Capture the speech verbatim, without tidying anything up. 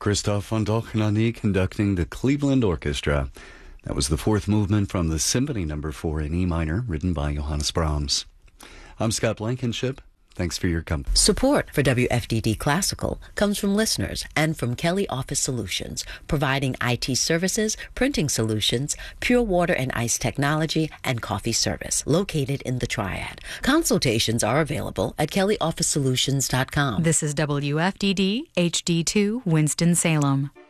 Christoph von Dolkenani conducting the Cleveland Orchestra. That was the fourth movement from the Symphony Number Four in E minor, written by Johannes Brahms. I'm Scott Blankenship. Thanks for your company. Support for W F D D Classical comes from listeners and from Kelly Office Solutions, providing I T services, printing solutions, pure water and ice technology, and coffee service, located in the Triad. Consultations are available at kelly office solutions dot com. This is W F D D H D two Winston-Salem.